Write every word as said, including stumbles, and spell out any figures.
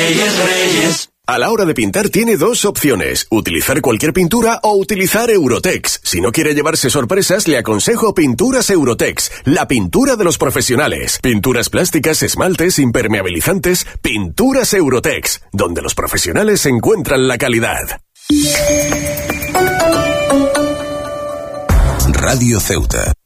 Reyes, Reyes. A la hora de pintar tiene dos opciones, utilizar cualquier pintura o utilizar Eurotex. Si no quiere llevarse sorpresas, le aconsejo Pinturas Eurotex, la pintura de los profesionales. Pinturas plásticas, esmaltes, impermeabilizantes, Pinturas Eurotex, donde los profesionales encuentran la calidad. Radio Ceuta.